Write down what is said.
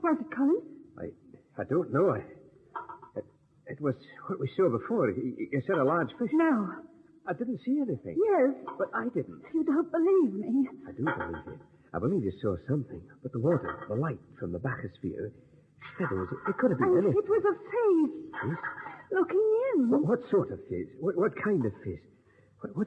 What was it, Colin? I don't know. It was what we saw before. You said a large fish. No. I didn't see anything. Yes. But I didn't. You don't believe me. I do believe you. I believe you saw something. But the water, the light from the bathysphere, shadows, it could have been anything. It was a face. Face? Looking in. What sort of face? What kind of face?